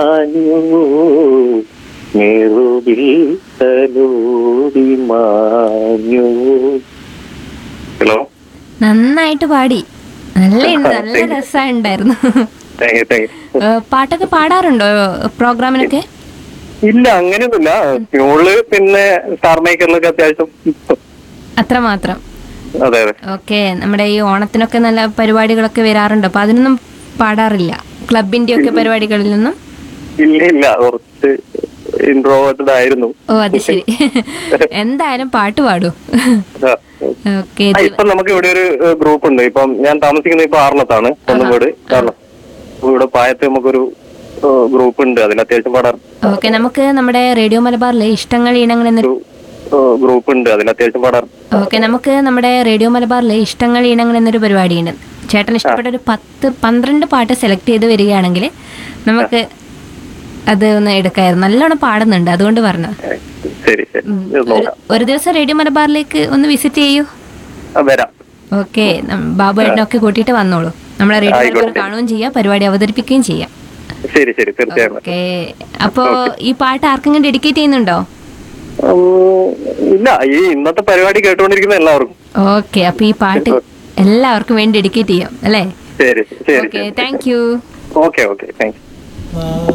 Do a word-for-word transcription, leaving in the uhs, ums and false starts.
Hello, നന്നായിട്ട് പാടി. നല്ല നല്ല രസമുണ്ടായിരുന്നു. പാട്ടൊക്കെ പാടാറുണ്ടോ പ്രോഗ്രാമിനൊക്കെ? ഇല്ല, അങ്ങനെയൊന്നുമില്ല. സ്കൂളില് പിന്നെ സ്റ്റാർ മേക്കറിലൊക്കെ അത്യാവശ്യം. അത്രമാത്രം. അതെ അതെ. ഓക്കെ. നമ്മുടെ ഈ ഓണത്തിനൊക്കെ നല്ല പരിപാടികളൊക്കെ വരാറുണ്ട്, അപ്പൊ അതിനൊന്നും പാടാറില്ല? ക്ലബിന്റെ ഒക്കെ പരിപാടികളിൽ നിന്നും? ഇല്ല ഇല്ല, കുറച്ച് ഇൻട്രോവേർട്ടഡ് ആയിരുന്നു. ഓ, അത് ശരി. എന്തായാലും പാട്ട് പാടൂ. ഓക്കെ. ഇപ്പൊ നമുക്ക് ഇവിടെ ഒരു ഗ്രൂപ്പ് ഉണ്ട്. ഇപ്പം ഞാൻ താമസിക്കുന്നത് ഇപ്പൊ ആറളത്താണ്, സ്വന്തം വീട്. കാരണം ഇവിടെ പായത്ത് നമുക്കൊരു ഗ്രൂപ്പ് ഉണ്ട്, അതിൽ അത്യാവശ്യം പാടാറ്. ഓക്കെ. നമുക്ക് നമ്മുടെ റേഡിയോ മലബാറിലെ ഇഷ്ടങ്ങൾ ഇണങ്ങൾ എന്നൊരു ഗ്രൂപ്പ് ഉണ്ട്, അതിൽ അത്യാവശ്യം പാടാറ്. ഓക്കെ. നമുക്ക് നമ്മുടെ റേഡിയോ മലബാറിലെ ഇഷ്ടങ്ങൾ ഇണങ്ങൾ എന്നൊരു പരിപാടിയുണ്ട്. ചേട്ടൻ ഇഷ്ടപ്പെട്ട ഒരു പത്ത് പന്ത്രണ്ട് പാട്ട് സെലക്ട് ചെയ്ത് വരികയാണെങ്കിൽ നമുക്ക് അത് ഒന്ന് എടുക്കായിരുന്നു. നല്ലോണം പാടുന്നുണ്ട്, അതുകൊണ്ട് പറഞ്ഞു. ഒരു ദിവസം റേഡിയോ മലബാറിലേക്ക് ഒന്ന് വിസിറ്റ് ചെയ്യൂ. ഓക്കെ. ബാബു ഏട്ടനൊക്കെ കൂട്ടിയിട്ട് വന്നോളൂ. നമ്മളെ റേഡിയോ മലബാർ കാണുകയും ചെയ്യാം, പരിപാടി അവതരിപ്പിക്കുകയും ചെയ്യാം. ഓക്കെ. അപ്പോ ഈ പാട്ട് ആർക്കെങ്കിലും ഡെഡിക്കേറ്റ് ചെയ്യുന്നുണ്ടോ? ഇല്ല, ഈ ഇന്നത്തെ പരിപാടി കേട്ടുകൊണ്ടിരിക്കുന്ന എല്ലാവർക്കും. ഓക്കെ. അപ്പൊ ഈ പാട്ട് എല്ലാവർക്കും വേണ്ടി ഡെഡിക്കേറ്റ് ചെയ്യാം അല്ലേ? ശരി ശരി. Okay. Thank you. Okay okay, thank you.